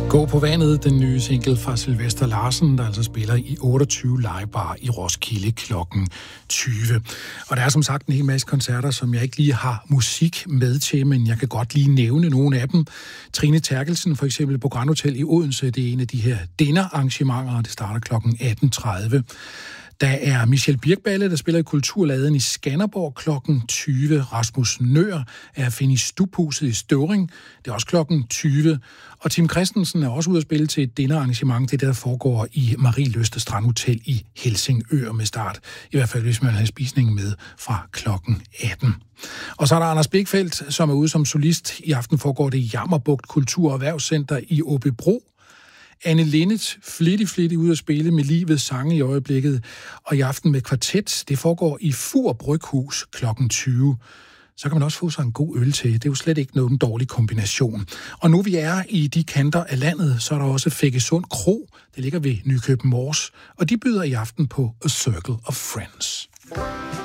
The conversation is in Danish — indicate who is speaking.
Speaker 1: Gå på vandet, den nye single fra Sylvester Larsen, der altså spiller i 28 livebar i Roskilde klokken 20. Og der er som sagt en hel masse koncerter, som jeg ikke lige har musik med til, men jeg kan godt lige nævne nogle af dem. Trine Terkelsen for eksempel på Grand Hotel i Odense, det er en af de her dinnerarrangementer, og det starter klokken 18.30. Der er Michel Birkballe, der spiller i Kulturladen i Skanderborg klokken 20. Rasmus Nøhr er at finde i Stubhuset i Støvring. Det er også klokken 20. Og Tim Christensen er også ude at spille til et dinnerarrangement. Det der foregår i Marie Løste Strandhotel i Helsingør med start. I hvert fald, hvis man har spisningen med fra klokken 18. Og så er der Anders Bækfeldt, som er ude som solist. I aften foregår det i Jammerbugt Kultur- og Erhvervscenter i Aabybro. Anne Linnet, flittig ude at spille med livets sange i øjeblikket, og i aften med kvartet. Det foregår i Fur Bryghus klokken 20. Så kan man også få sig en god øl til. Det er jo slet ikke nogen dårlig kombination. Og nu vi er i de kanter af landet, så er der også Fækkesund Kro. Det ligger ved Nykøbing Mors, og de byder i aften på A Circle of Friends.